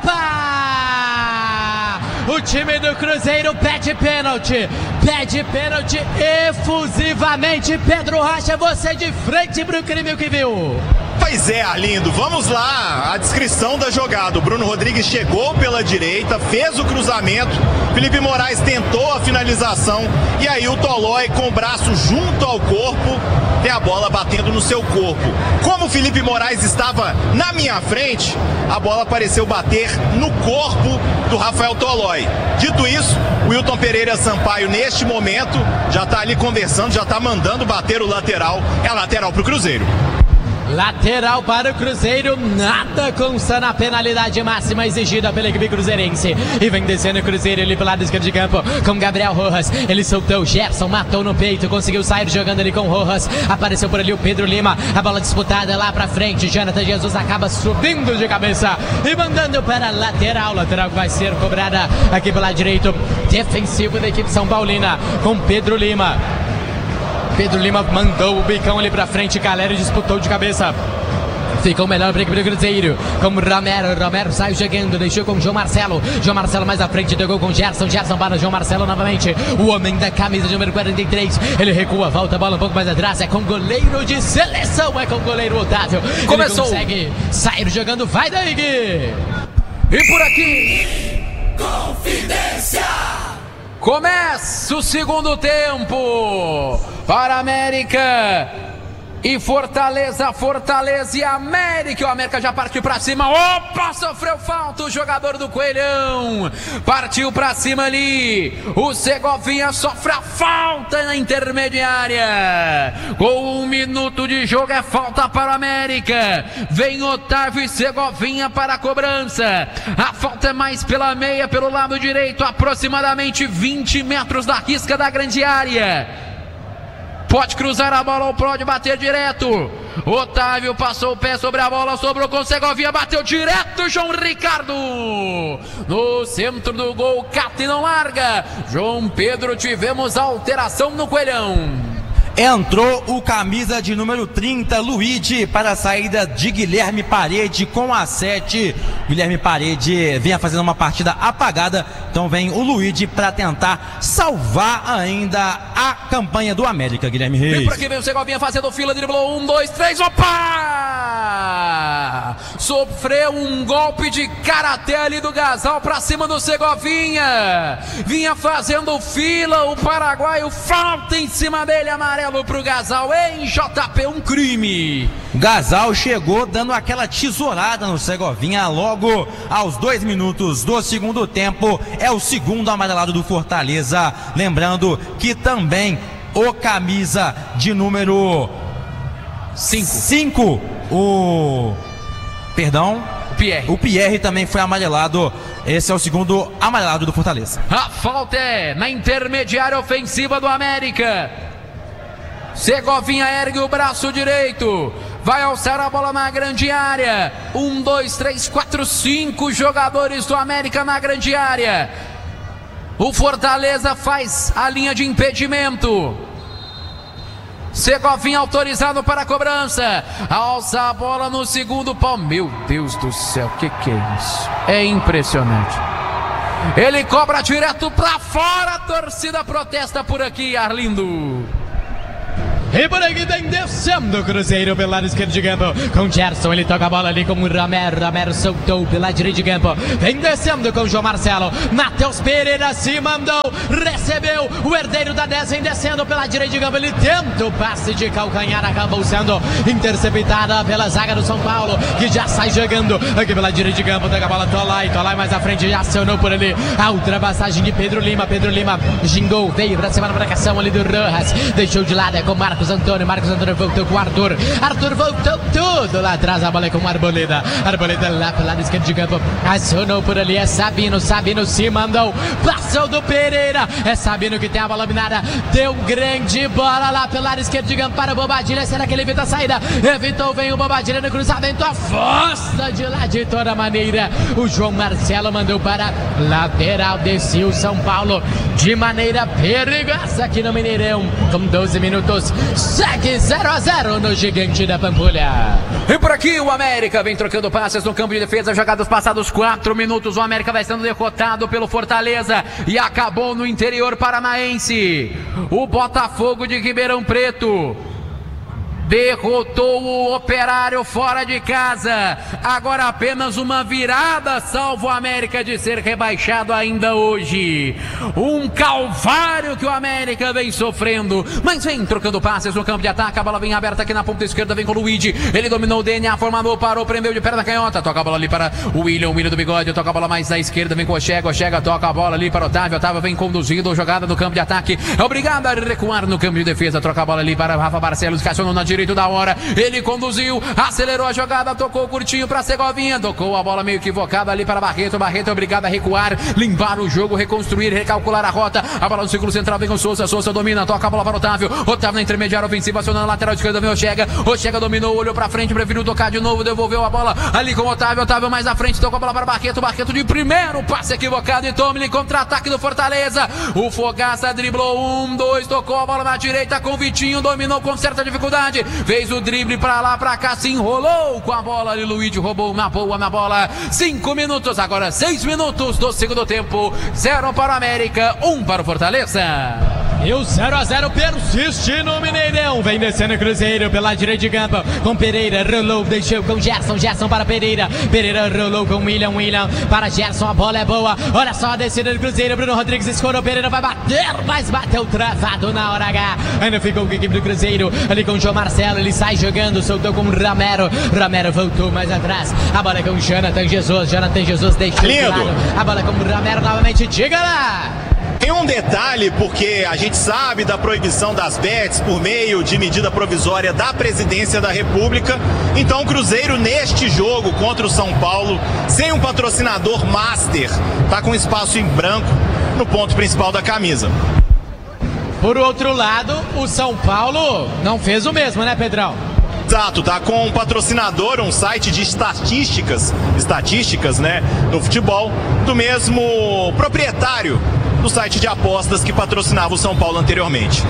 Opa! O time do Cruzeiro pede pênalti efusivamente. Pedro Rocha, você de frente pro crime, o que viu? Pois é, Arlindo, vamos lá, a descrição da jogada. O Bruno Rodrigues chegou pela direita, fez o cruzamento, Felipe Moraes tentou a finalização e aí o Tolói com o braço junto ao corpo, tem a bola batendo no seu corpo. Como o Felipe Moraes estava na minha frente, a bola pareceu bater no corpo do Rafael Tolói. Dito isso, o Wilton Pereira Sampaio neste momento já está ali conversando, já está mandando bater o lateral. É lateral para o Cruzeiro. Lateral para o Cruzeiro, nada consta na penalidade máxima exigida pela equipe cruzeirense. E vem descendo o Cruzeiro ali pelo lado esquerdo de campo com Gabriel Rojas. Ele soltou, Gerson matou no peito, conseguiu sair jogando ali com Rojas. Apareceu por ali o Pedro Lima, a bola disputada lá pra frente. Jonathan Jesus acaba subindo de cabeça e mandando para a lateral. Lateral que vai ser cobrada aqui pelo lado direito defensivo da equipe São Paulina com Pedro Lima. Pedro Lima mandou o bicão ali pra frente, Caleri disputou de cabeça. Ficou melhor para a equipe do Cruzeiro com Romero. Romero saiu chegando, deixou com João Marcelo. João Marcelo mais à frente, tocou com Gerson. Gerson para João Marcelo novamente. O homem da camisa de número 43. Ele recua, volta a bola um pouco mais atrás. É com o goleiro de seleção, é com o goleiro Otávio. Começou. Ele consegue sair jogando, vai daí, Gui. E por aqui, Confidência. começa o segundo tempo para América e Fortaleza, Fortaleza e América. O América já partiu pra cima. Opa, sofreu falta o jogador do Coelhão. Partiu pra cima ali. O Segovinha sofre a falta na intermediária. Com 1 minuto de jogo é falta para o América. Vem Otávio e Segovinha para a cobrança. A falta é mais pela meia, pelo lado direito, aproximadamente 20 metros da risca da grande área. Pode cruzar a bola ou pode bater direto. Otávio passou o pé sobre a bola, sobrou com Segovinha, bateu direto. João Ricardo no centro do gol, cata e não larga. João Pedro, tivemos alteração no Coelhão. Entrou o camisa de número 30, Luigi, para a saída de Guilherme Parede com a 7. Guilherme Parede vinha fazendo uma partida apagada, então vem o Luigi para tentar salvar ainda a campanha do América, Guilherme Reis. E por aqui vem o Segovinha fazendo fila, driblou 1, 2, 3, opa! Sofreu um golpe de karatê ali do Gasal para cima do Segovinha. Vinha fazendo fila, o paraguaio, falta em cima dele, amarelo pro Gasal em JP, um crime. Gasal chegou dando aquela tesourada no Segovinha logo aos 2 minutos do segundo tempo. É o segundo amarelado do Fortaleza. Lembrando que também o camisa de número 5, o Pierre também foi amarelado. Esse é o segundo amarelado do Fortaleza. A falta é na intermediária ofensiva do América. Segovinha ergue o braço direito, vai alçar a bola na grande área. 1, 2, 3, 4, 5 jogadores do América na grande área. O Fortaleza faz a linha de impedimento. Segovinha autorizado para a cobrança. Alça a bola no segundo pau. Meu Deus do céu, que é isso? É impressionante. Ele cobra direto para fora. A torcida protesta por aqui, Arlindo. E por aqui tem descendo o Cruzeiro pelo lado esquerdo de campo. Com Gerson, ele toca a bola ali com o Romero soltou pelo lado direito de campo. Vem descendo com o João Marcelo. Matheus Pereira se mandou, recebeu. O herdeiro da 10 vem descendo pela direita de campo. Ele tenta o passe de calcanhar, acabou sendo interceptada pela zaga do São Paulo, que já sai jogando aqui pela direita de campo. Toca a bola, Tolai mais à frente, já acionou por ali a ultrapassagem de Pedro Lima gingou, veio pra cima da marcação ali do Rojas, deixou de lado, é com Marcos Antônio voltou com o Arthur voltou tudo lá atrás, a bola é com o Arboleda lá pelo lado esquerdo de campo, acionou por ali, é Sabino se mandou, passou do Pereira, é Sabino que tem a bola dominada, deu grande bola lá pelo lado esquerdo de campo para o Bobadilha, será que ele evita a saída? Evitou, vem o Bobadilha no cruzamento, afosta de lá de toda maneira, o João Marcelo mandou para lateral, desceu o São Paulo de maneira perigosa aqui no Mineirão, com 12 minutos, segue 0-0 no Gigante da Pampulha. E por aqui o América vem trocando passes no campo de defesa, jogados passados 4 minutos, o América vai sendo derrotado pelo Fortaleza e acabou no interior paranaense. O Botafogo de Ribeirão Preto derrotou o Operário fora de casa. Agora apenas uma virada salva o América de ser rebaixado ainda hoje. Um calvário que o América vem sofrendo, mas vem trocando passes no campo de ataque. A bola vem aberta aqui na ponta esquerda, vem com o Luigi. Ele dominou o DNA, formador, parou, prendeu de perna canhota. Toca a bola ali para o William do Bigode. Toca a bola mais à esquerda, vem com o Chega, toca a bola ali para o Otávio. Otávio vem conduzindo, jogada no campo de ataque. É obrigado a recuar no campo de defesa. Troca a bola ali para Rafa Barcelos, estacionou na direita da hora, ele conduziu, acelerou a jogada, tocou curtinho para Segovinha, tocou a bola meio equivocada ali para Barreto é obrigado a recuar, limpar o jogo, reconstruir, recalcular a rota, a bola no círculo central vem com Souza domina, toca a bola para Otávio na intermediária ofensiva, acionando a lateral esquerda, vem o Chega dominou, olhou para frente, preferiu tocar de novo, devolveu a bola ali com o Otávio mais à frente, tocou a bola para Barreto de primeiro, passe equivocado e tome-lhe contra-ataque do Fortaleza, o Fogaça driblou 1-2, tocou a bola na direita com o Vitinho, dominou com certa dificuldade, fez o drible pra lá, pra cá, se enrolou com a bola ali, Luigi roubou uma boa na bola, 5 minutos, agora 6 minutos do segundo tempo, 0 para o América, 1 para o Fortaleza. E o 0-0 persiste no Mineirão, vem descendo o Cruzeiro pela direita de campo, com Pereira, rolou, deixou com Gerson para Pereira rolou com William para Gerson, a bola é boa, olha só a descida do Cruzeiro, Bruno Rodrigues escorou, Pereira vai bater, mas bateu travado na hora H, ainda ficou com a equipe do Cruzeiro, ali com o João Marcelo, ele sai jogando, soltou com o Romero voltou mais atrás, a bola é com o Jonathan Jesus deixou de lado, a bola é com o Romero novamente, diga lá! Tem um detalhe, porque a gente sabe da proibição das bets por meio de medida provisória da Presidência da República. Então o Cruzeiro neste jogo contra o São Paulo, sem um patrocinador master, tá com espaço em branco no ponto principal da camisa. Por outro lado, o São Paulo não fez o mesmo, né, Pedrão? Exato, tá com um patrocinador, um site de estatísticas, né, no futebol, do mesmo proprietário do site de apostas que patrocinava o São Paulo anteriormente.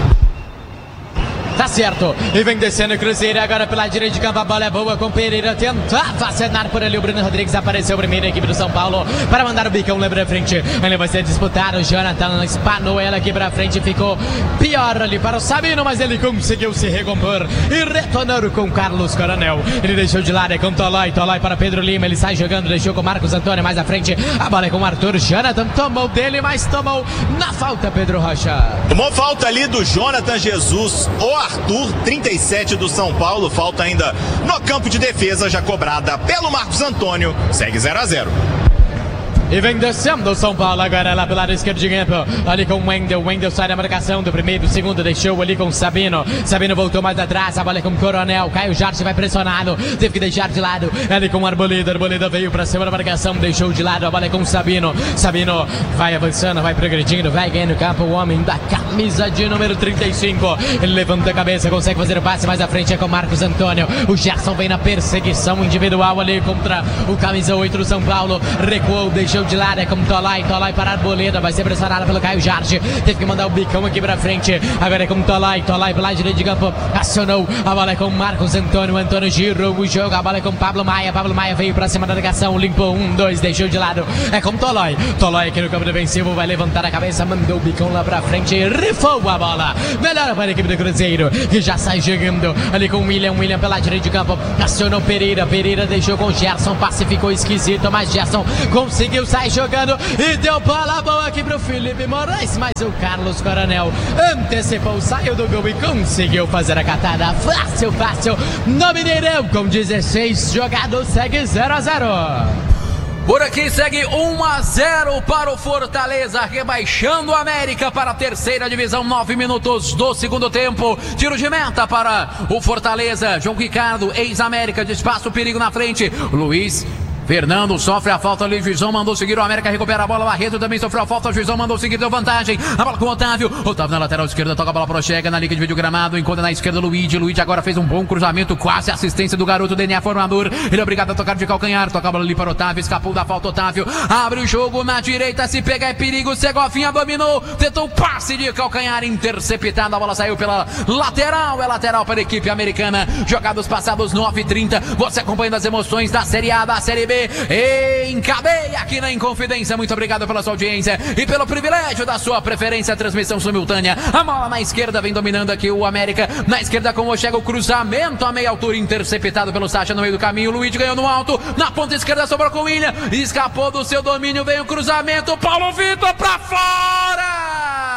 Tá certo, e vem descendo o Cruzeiro agora pela direita de campo, a bola é boa com Pereira, tentava acenar por ali, o Bruno Rodrigues apareceu primeiro, a equipe do São Paulo, para mandar o bicão lá pra frente, ele vai ser disputado, o Jonathan espanou ela aqui pra frente, ficou pior ali para o Sabino, mas ele conseguiu se recompor e retornar com Carlos Coronel, ele deixou de lado, é com Tolai para Pedro Lima, ele sai jogando, deixou com Marcos Antônio mais à frente, a bola é com o Arthur, Jonathan tomou dele, mas tomou na falta, Pedro Rocha. Tomou falta ali do Jonathan Jesus, o Arthur, 37 do São Paulo, falta ainda no campo de defesa, já cobrada pelo Marcos Antônio, segue 0-0. E vem descendo o São Paulo agora lá pelo lado esquerdo de campo, ali com o Wendel sai da marcação do primeiro, do segundo, deixou ali com o Sabino voltou mais atrás, a bola é com o Coronel, Caio Jarte vai pressionado, teve que deixar de lado, ali com o Arboleda veio pra cima da marcação, deixou de lado, a bola é com o Sabino vai avançando, vai progredindo, vai ganhando campo, o homem da camisa de número 35, ele levanta a cabeça, consegue fazer o passe mais à frente, é com o Marcos Antônio, o Gerson vem na perseguição individual ali contra o camisa 8 do São Paulo, recuou, deixou deixou de lado, é como Tolói para a Arboleda, vai ser pressionada pelo Caio Jardim, teve que mandar o bicão aqui pra frente, agora é como Tolói pela direita de campo, acionou, a bola é com Marcos Antônio girou o jogo, a bola é com Pablo Maia veio pra cima da ligação, limpou 1-2, deixou de lado, é como Tolói aqui no campo defensivo, vai levantar a cabeça, mandou o bicão lá pra frente, rifou a bola, melhora para a equipe do Cruzeiro, que já sai jogando, ali com o William pela direita de campo, acionou Pereira deixou com o Gerson, passe ficou esquisito, mas Gerson conseguiu sair jogando e deu bola boa aqui pro Felipe Moraes, mas o Carlos Coronel antecipou, saiu do gol e conseguiu fazer a catada fácil no Mineirão, com 16 jogados, segue 0-0. Por aqui segue 1-0 para o Fortaleza, rebaixando o América para a terceira divisão, 9 minutos do segundo tempo. Tiro de meta para o Fortaleza. João Ricardo, ex-América, despaça o perigo na frente. Luiz Fernando sofre a falta ali, Juizão mandou seguir, o América recupera a bola, Barreto também sofreu a falta, o Juizão mandou seguir, deu vantagem, a bola com o Otávio na lateral esquerda, toca a bola pro Chega, na linha de vídeo gramado, encontra na esquerda Luigi agora fez um bom cruzamento, quase assistência do garoto DNA Formador, ele é obrigado a tocar de calcanhar, toca a bola ali para o Otávio, escapou da falta, Otávio, abre o jogo na direita, se pegar é perigo, Segovinha dominou, tentou passe de calcanhar, interceptado, a bola saiu pela lateral, é lateral para a equipe americana, jogados passados 9h30, você acompanhando as emoções da Série A, da Série B, em cadeia aqui na Inconfidência. Muito obrigado pela sua audiência e pelo privilégio da sua preferência, transmissão simultânea. A bola na esquerda vem dominando aqui o América, na esquerda com o Chega, o cruzamento a meia altura, interceptado pelo Sacha no meio do caminho, o Luiz ganhou no alto, na ponta esquerda sobrou com o William, escapou do seu domínio, vem o cruzamento, Paulo Vitor pra fora!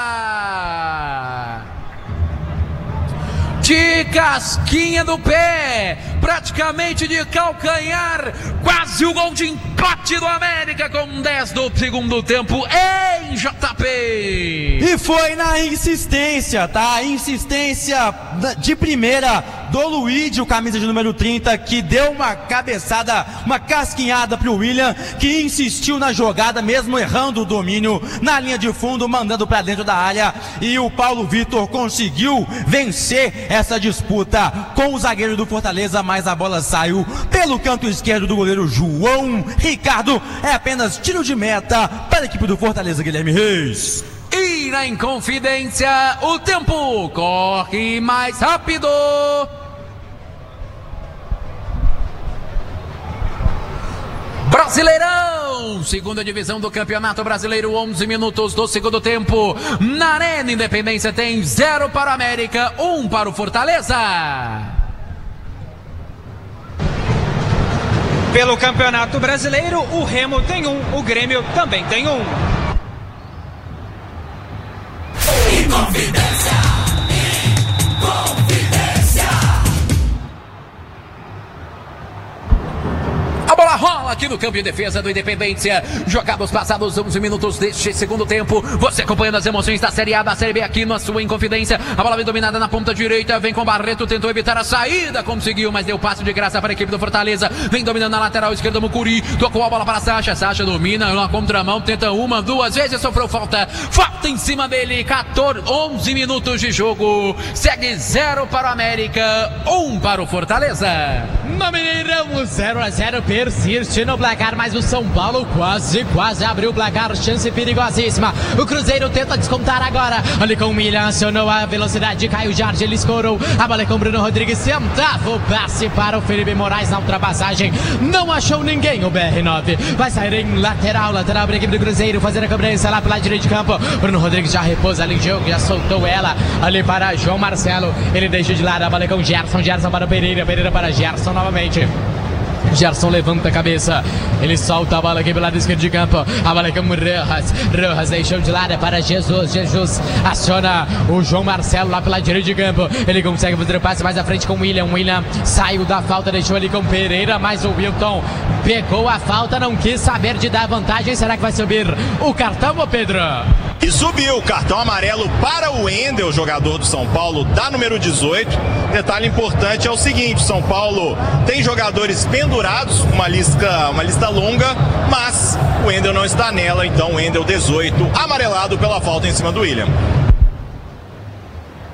De casquinha do pé, praticamente de calcanhar, quase o gol de empate do América com 10 do segundo tempo em JP. E foi na insistência, tá? Insistência de primeira do Luigi, o camisa de número 30, que deu uma cabeçada, uma casquinhada pro William, que insistiu na jogada, mesmo errando o domínio na linha de fundo, mandando pra dentro da área, e o Paulo Vitor conseguiu vencer essa disputa com o zagueiro do Fortaleza, mas a bola saiu pelo canto esquerdo do goleiro João Ricardo. É apenas tiro de meta para a equipe do Fortaleza, Guilherme Reis. E na Inconfidência, o tempo corre mais rápido. Brasileirão, segunda divisão do Campeonato Brasileiro, 11 minutos do segundo tempo. Na Arena Independência tem 0 para o América, 1 para o Fortaleza. Pelo Campeonato Brasileiro, o Remo tem 1, o Grêmio também tem 1. Inconfidência. A bola rola aqui no campo de defesa do Independência. Jogados passados 11 minutos deste segundo tempo. Você acompanhando as emoções da Série A, da Série B aqui na sua Inconfidência. A bola vem dominada na ponta direita. Vem com Barreto, tentou evitar a saída. Conseguiu, mas deu passe de graça para a equipe do Fortaleza. Vem dominando na lateral esquerda, Mucuri. Tocou a bola para Sacha. Sacha domina na contramão. Tenta uma, duas vezes. Sofreu falta. Falta em cima dele. 11 minutos de jogo. Segue 0 para o América, 1 para o Fortaleza. No Mineirão, 0-0 persiste no placar, mas o São Paulo quase abriu o placar, chance perigosíssima. O Cruzeiro tenta descontar agora, ali com o William, acionou a velocidade de Caio Jardim, ele escorou, a bola é com Bruno Rodrigues, tentava o passe para o Felipe Moraes na ultrapassagem, não achou ninguém, o BR9 vai sair em lateral para a equipe do Cruzeiro, fazer a cobrança lá pela direita de campo. Bruno Rodrigues já repousa ali em jogo, já soltou ela ali para João Marcelo, ele deixa de lado, a bola é com Gerson para Pereira para Gerson novamente. Gerson levanta a cabeça, ele solta a bola aqui pelo lado esquerdo de campo, a bola é como Rojas deixou de lado para Jesus aciona o João Marcelo lá pela direita de campo, ele consegue fazer o passe mais à frente com o William saiu da falta, deixou ali com Pereira, mas o Wilton pegou a falta, não quis saber de dar vantagem. Será que vai subir o cartão, ô Pedro? E subiu o cartão amarelo para o Wendel, jogador do São Paulo, da número 18. Detalhe importante é o seguinte: São Paulo tem jogadores pendurados, uma lista longa, mas o Wendel não está nela, então o Wendel 18, amarelado pela falta em cima do William.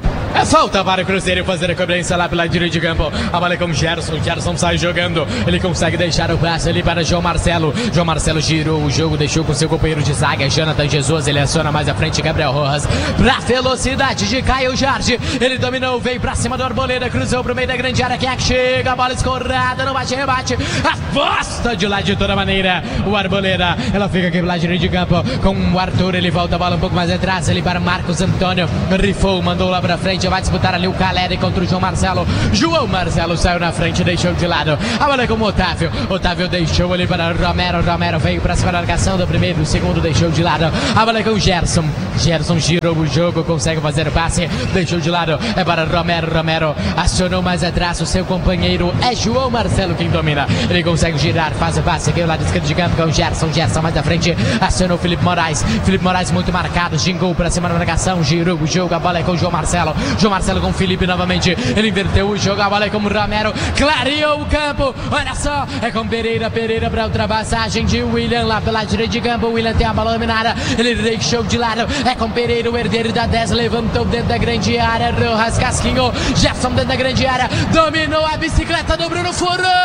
Falta para o Cruzeiro fazer a cobrança lá pela direita de campo. A bola é com Gerson. Gerson sai jogando. Ele consegue deixar o passe ali para João Marcelo. João Marcelo girou o jogo, deixou com seu companheiro de zaga, Jonathan Jesus. Ele aciona mais à frente Gabriel Rojas. Pra velocidade de Caio Jorge. Ele dominou, veio pra cima do Arboleda. Cruzou pro meio da grande área. Quem é que chega? A bola escorada no bate-rebate. Aposta de lá de toda maneira. O Arboleda. Ela fica aqui pela direita de campo com o Arthur. Ele volta a bola um pouco mais atrás. Ali para Marcos Antônio. Rifou, mandou lá pra frente. Vai disputar ali o Caleri contra o João Marcelo. João Marcelo saiu na frente, deixou de lado. A bola é com o Otávio. Otávio deixou ali para Romero. Romero veio para cima da marcação do primeiro. O segundo deixou de lado. A bola é com o Gerson. Gerson girou o jogo, consegue fazer o passe. Deixou de lado. É para Romero. Romero acionou mais atrás. O seu companheiro é João Marcelo quem domina. Ele consegue girar, faz o passe aqui ao lado esquerdo de campo com o Gerson. Gerson mais à frente. Acionou o Felipe Moraes. Felipe Moraes muito marcado. Gingou para cima da marcação. Girou o jogo. A bola é com o João Marcelo. João Marcelo com o Felipe novamente. Ele inverteu o jogo. A bola é com o Romero. Clareou o campo. Olha só. É com Pereira. Pereira para ultrapassagem de William lá pela direita de campo. O William tem a bola dominada. Ele deixou de lado. É com Pereira. O herdeiro da 10 levantou dentro da grande área. Rojas casquinhou. Gerson dentro da grande área. Dominou a bicicleta do Bruno.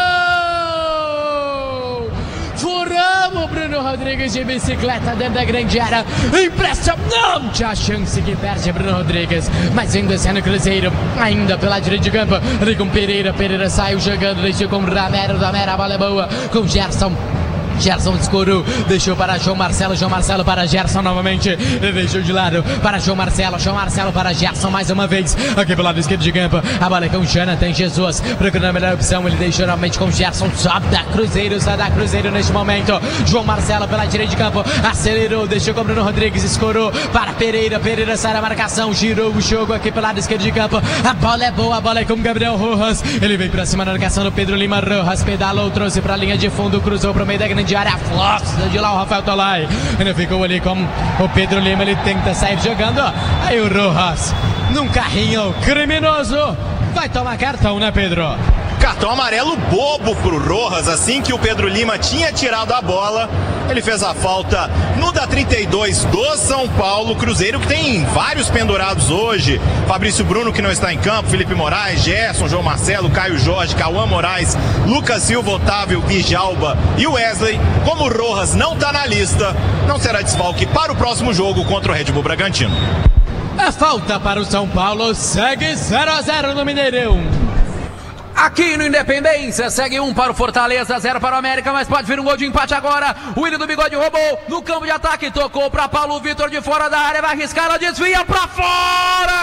Furamos o Bruno Rodrigues de bicicleta dentro da grande área. Impressionante a chance que perde Bruno Rodrigues. Mas ainda esse ano Cruzeiro, ainda pela direita de campo. Ali com Pereira. Pereira saiu jogando, deixou com Romero. Romero, a bola é boa com Gerson. Gerson escorou, deixou para João Marcelo. João Marcelo para Gerson novamente. Ele deixou de lado para João Marcelo. João Marcelo para Gerson mais uma vez. Aqui pelo lado esquerdo de campo. A bola é com Jonathan Jesus. Procurando a melhor opção. Ele deixou novamente com Gerson. Sobe da Cruzeiro, sai da Cruzeiro neste momento. João Marcelo pela direita de campo. Acelerou, deixou com Bruno Rodrigues. Escorou para Pereira. Pereira sai da marcação. Girou o jogo aqui pelo lado esquerdo de campo. A bola é boa. A bola é com Gabriel Rojas. Ele vem para cima da marcação do Pedro Lima. Rojas pedalou, trouxe para a linha de fundo. Cruzou para o meio da grande área, a força de lá o Rafael Tolai. Ainda ficou ali com o Pedro Lima. Ele tenta sair jogando. Aí o Rojas, num carrinho criminoso, vai tomar cartão, né, Pedro? Cartão amarelo bobo pro Rojas. Assim que o Pedro Lima tinha tirado a bola, ele fez a falta no da 32 do São Paulo. Cruzeiro que tem vários pendurados hoje. Fabrício Bruno que não está em campo, Felipe Moraes, Gerson, João Marcelo, Caio Jorge, Cauã Moraes, Lucas Silva, Otávio, Djalma e Wesley. Como o Rojas não está na lista, não será desfalque para o próximo jogo contra o Red Bull Bragantino. A falta para o São Paulo, segue 0-0 no Mineirão. Aqui no Independência, segue 1 para o Fortaleza, 0 para o América, mas pode vir um gol de empate agora. O Willian do Bigode roubou no campo de ataque, tocou para Paulo Vitor de fora da área, vai arriscar, ela desvia para fora!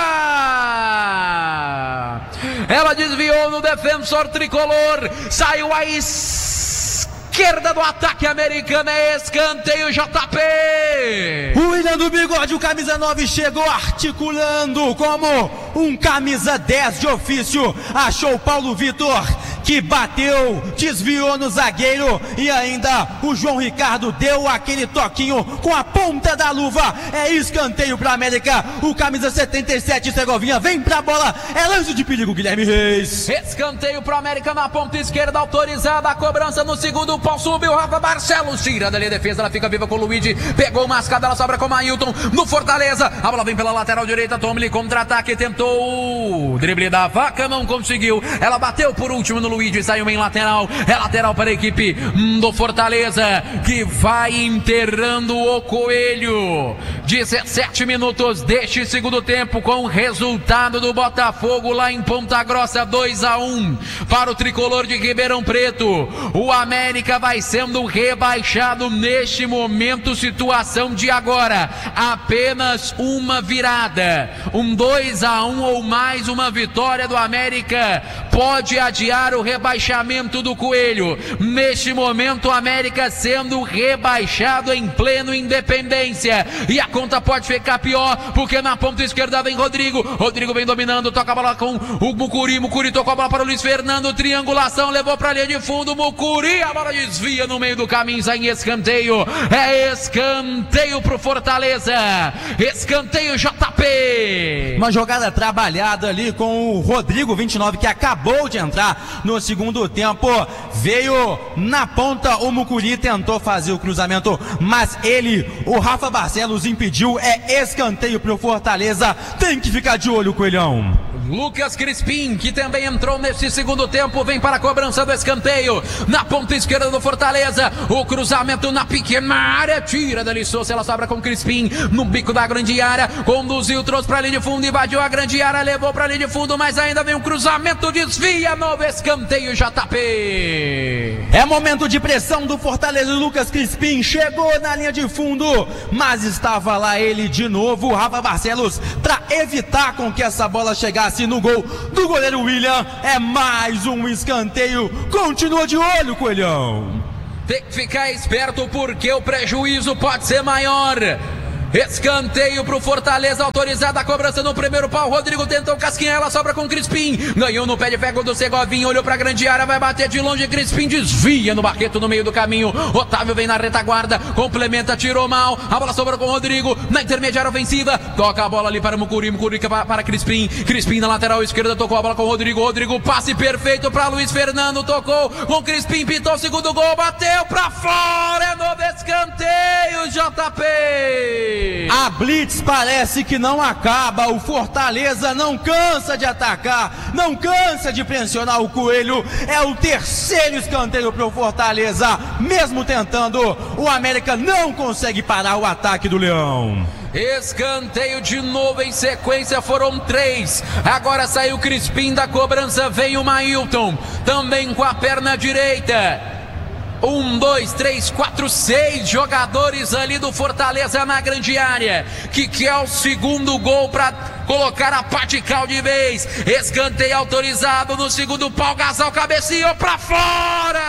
Ela desviou no defensor tricolor, saiu a esquerda do ataque americano, é escanteio JP. O Willian do Bigode, o camisa 9, chegou articulando como um camisa 10 de ofício. Achou o Paulo Vitor, que bateu, desviou no zagueiro, e ainda o João Ricardo deu aquele toquinho com a ponta da luva. É escanteio para América. O camisa 77, Segovinha, vem pra bola, é lance de perigo, Guilherme Reis. Escanteio para América na ponta esquerda, autorizada a cobrança no segundo pau. Subiu o Rafa Barcelos, tira dali a defesa, ela fica viva com o Luigi, pegou o mascada, ela sobra com o Mailton no Fortaleza. A bola vem pela lateral direita, Tomlin contra-ataque, tentou o drible da vaca, não conseguiu. Ela bateu por último no Luigi, saiu em lateral. É lateral para a equipe do Fortaleza, que vai enterrando o Coelho. 17 minutos deste segundo tempo, com o resultado do Botafogo lá em Ponta Grossa, 2-1 para o tricolor de Ribeirão Preto. O América vai sendo rebaixado neste momento, situação de agora, apenas uma virada, um 2-1 ou mais uma vitória do América pode adiar o rebaixamento do Coelho. Neste momento o América sendo rebaixado em pleno Independência, e a conta pode ficar pior, porque na ponta esquerda vem Rodrigo vem dominando, toca a bola com o Mucuri tocou a bola para o Luiz Fernando, triangulação, levou para a linha de fundo, Mucuri, a bola desvia no meio do caminho, sai em escanteio. É escanteio pro Fortaleza, escanteio JP. Uma jogada trabalhada ali com o Rodrigo, 29, que acabou de entrar no segundo tempo. Veio na ponta, o Mucuri tentou fazer o cruzamento, mas o Rafa Barcelos impediu. É escanteio pro Fortaleza. Tem que ficar de olho, Coelhão. Lucas Crispim, que também entrou nesse segundo tempo, vem para a cobrança do escanteio, na ponta esquerda do Fortaleza, o cruzamento na pequena área, tira dali Souza, ela sobra com Crispim, no bico da grande área, conduziu, trouxe para a linha de fundo, invadiu a grande área, levou para a linha de fundo, mas ainda vem um cruzamento, desvia, novo escanteio, JP. É momento de pressão do Fortaleza, Lucas Crispim chegou na linha de fundo, mas estava lá ele de novo, Rafa Barcelos, para evitar com que essa bola chegasse no gol do goleiro William. É mais um escanteio, continua de olho, Coelhão. Tem que ficar esperto porque o prejuízo pode ser maior. Escanteio pro Fortaleza, autorizada a cobrança no primeiro pau. Rodrigo tentou casquinhar, ela sobra com Crispim. Ganhou no pé de ferro do Segovinha, olhou pra grande área, vai bater de longe. Crispim desvia no Barreto no meio do caminho. Otávio vem na retaguarda, complementa, tirou mal. A bola sobrou com o Rodrigo na intermediária ofensiva. Toca a bola ali para Mucuri, Mucurica para Crispim. Crispim na lateral esquerda, tocou a bola com o Rodrigo. Rodrigo, passe perfeito para Luiz Fernando, tocou com Crispim, pintou o segundo gol, bateu pra fora. É novo escanteio, JP. A blitz parece que não acaba, o Fortaleza não cansa de atacar, não cansa de pressionar o Coelho. É o terceiro escanteio para o Fortaleza, mesmo tentando, o América não consegue parar o ataque do Leão. Escanteio de novo em sequência, foram 3. Agora saiu Crispim da cobrança, vem o Mailton, também com a perna direita. 1, 2, 3, 4, 6 jogadores ali do Fortaleza na grande área, que quer o segundo gol para colocar a Patical de vez. Escanteio autorizado no segundo pau, Gasal cabeceou para fora.